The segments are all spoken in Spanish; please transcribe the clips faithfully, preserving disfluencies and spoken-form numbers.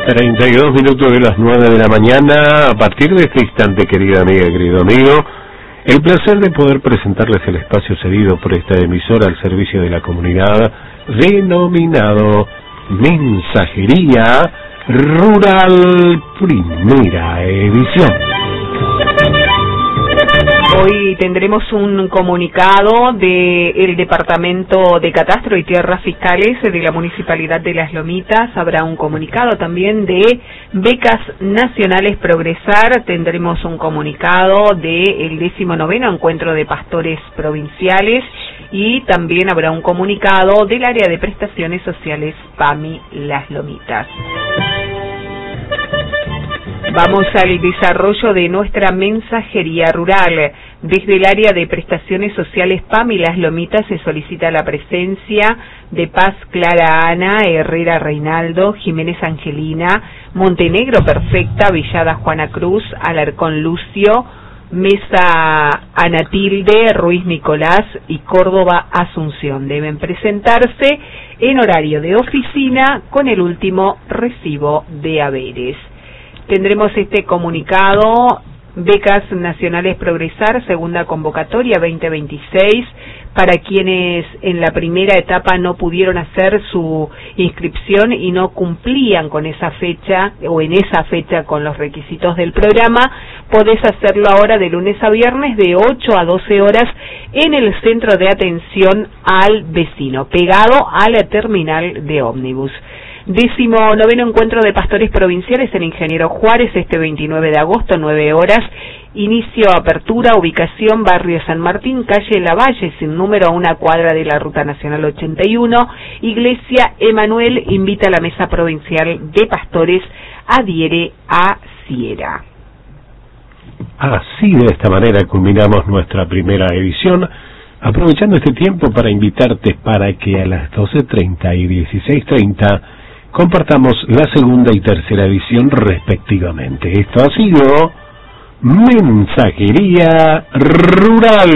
treinta y dos minutos de las nueve de la mañana. A partir de este instante, querida amiga, querido amigo, el placer de poder presentarles el espacio cedido por esta emisora al servicio de la comunidad, denominado Mensajería Rural, primera edición. Hoy tendremos un comunicado del Departamento de Catastro y Tierras Fiscales de la Municipalidad de Las Lomitas. Habrá un comunicado también de Becas Nacionales Progresar. Tendremos un comunicado del décimo noveno Encuentro de Pastores Provinciales. Y también habrá un comunicado del Área de Prestaciones Sociales PAMI Las Lomitas. Vamos al desarrollo de nuestra mensajería rural. Desde el área de prestaciones sociales PAMI Las Lomitas se solicita la presencia de Paz Clara Ana, Herrera Reinaldo, Jiménez Angelina, Montenegro Perfecta, Villada Juana Cruz, Alarcón Lucio, Mesa Anatilde, Ruiz Nicolás y Córdoba Asunción. Deben presentarse en horario de oficina con el último recibo de haberes. Tendremos este comunicado: Becas Nacionales Progresar, segunda convocatoria veinte veintiséis, para quienes en la primera etapa no pudieron hacer su inscripción y no cumplían con esa fecha o en esa fecha con los requisitos del programa. Podés hacerlo ahora de lunes a viernes de ocho a doce horas en el Centro de Atención al Vecino, pegado a la terminal de ómnibus. Décimo noveno Encuentro de Pastores Provinciales en Ingeniero Juárez, este veintinueve de agosto, nueve horas. Inicio, apertura, ubicación, Barrio San Martín, calle Lavalle, sin número, a una cuadra de la Ruta Nacional ochenta y uno. Iglesia Emanuel invita a la Mesa Provincial de Pastores, adhiere a Sierra. Así, de esta manera, culminamos nuestra primera edición, aprovechando este tiempo para invitarte para que a las doce treinta y dieciséis treinta compartamos la segunda y tercera edición respectivamente. Esto ha sido Mensajería Rural.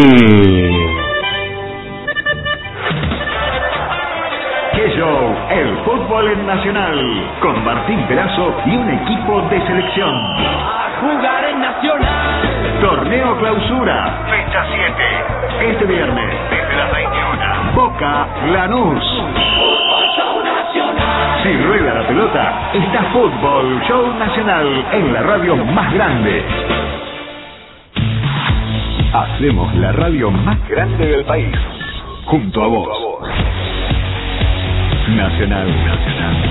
¡Qué show! El fútbol en Nacional, con Martín Perazo y un equipo de selección. A jugar en Nacional. Torneo Clausura, fecha siete. Este viernes, desde las veintiuna. Boca Lanús. Si rueda la pelota, está Fútbol Show Nacional en la radio más grande. Hacemos la radio más grande del país, junto a vos. Nacional, Nacional.